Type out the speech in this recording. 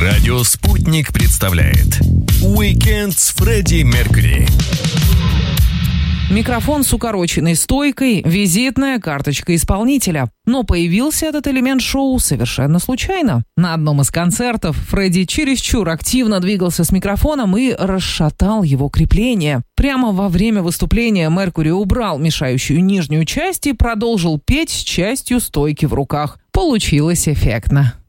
Радио «Спутник» представляет «Уикенд с Фредди Меркьюри». Микрофон с укороченной стойкой, визитная карточка исполнителя. Но появился этот элемент шоу совершенно случайно. На одном из концертов Фредди чересчур активно двигался с микрофоном и расшатал его крепление. Прямо во время выступления Меркьюри убрал мешающую нижнюю часть и продолжил петь с частью стойки в руках. Получилось эффектно.